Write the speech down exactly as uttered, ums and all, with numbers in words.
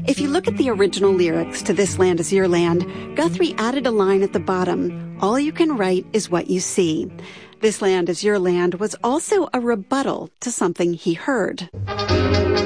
If you look at the original lyrics to This Land Is Your Land, Guthrie added a line at the bottom, "All you can write is what you see." This Land Is Your Land was also a rebuttal to something he heard.